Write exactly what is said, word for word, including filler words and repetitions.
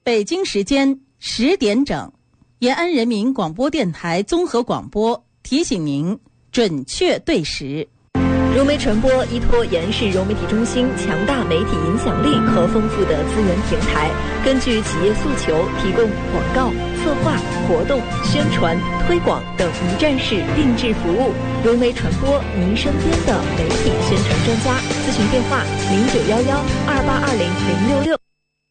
北京时间十点整，延安人民广播电台综合广播提醒您准确对时。 融媒传播依托延安市融媒体中心强大媒体影响力和丰富的资源平台，根据企业诉求，提供广告、策划、活动、宣传、推广等一站式定制服务。融媒传播，您身边的媒体宣传专家。咨询电话：零九幺幺二八二零零六六。